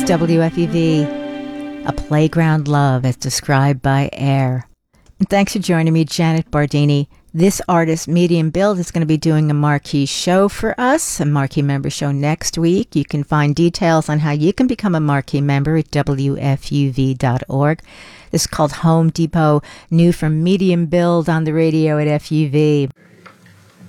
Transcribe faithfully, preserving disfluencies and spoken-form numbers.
W F U V, A Playground Love as described by Air. And thanks for joining me, Janet Bardini. This artist, Medium Build, is going to be doing a marquee show for us, a marquee member show next week. You can find details on how you can become a marquee member at W F U V dot org. This is called Home Depot, new from Medium Build on the radio at F U V.